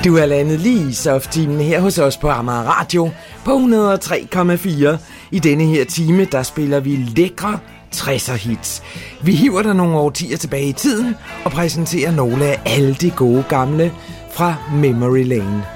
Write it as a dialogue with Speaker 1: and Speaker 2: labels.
Speaker 1: Du er landet lige i soft-timen her hos os på Amager Radio på 103,4. I denne her time, der spiller vi lækre 60'er hits. Vi hiver der nogle årtier tilbage i tiden og præsenterer nogle af alle de gode gamle fra Memory Lane.